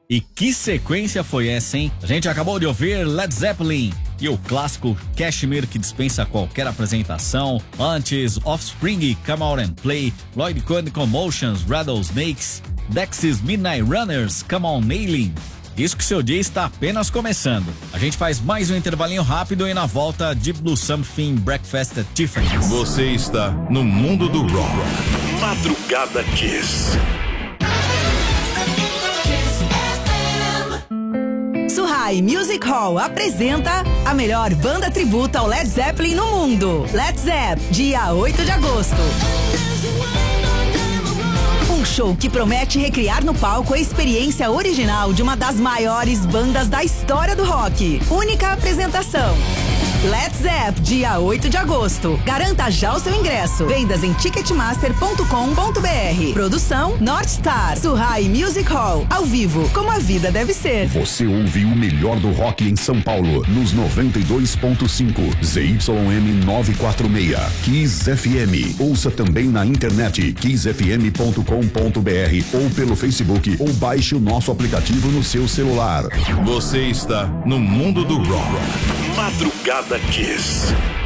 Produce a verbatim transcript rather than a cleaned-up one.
E que sequência foi essa, hein? A gente acabou de ouvir Led Zeppelin e o clássico Kashmir, que dispensa qualquer apresentação. Antes, Offspring, Come Out and Play, Lloyd Cone Commotions, Rattlesnakes, Dexys Midnight Runners, Come On Nailing. Isso que seu dia está apenas começando. A gente faz mais um intervalinho rápido e na volta Deep Blue Something Breakfast at Tiffany's. Você está no mundo do rock. Madrugada Kiss. Suhai Music Hall apresenta a melhor banda tributo ao Led Zeppelin no mundo. Led Zepp, dia oito de agosto. Um show que promete recriar no palco a experiência original de uma das maiores bandas da história do rock. Única apresentação. Led Zepp, dia oito de agosto. Garanta já o seu ingresso. Vendas em ticketmaster ponto com ponto br. Produção North Star. Suhai Music Hall. Ao vivo, como a vida deve ser. Você ouve o melhor do rock em São Paulo, nos noventa e dois ponto cinco, Z Y M novecentos e quarenta e seis, Kiss F M. Ouça também na internet, kiss f m ponto com ponto br ou pelo Facebook ou baixe o nosso aplicativo no seu celular. Você está no mundo do rock. Madrugada Kiss.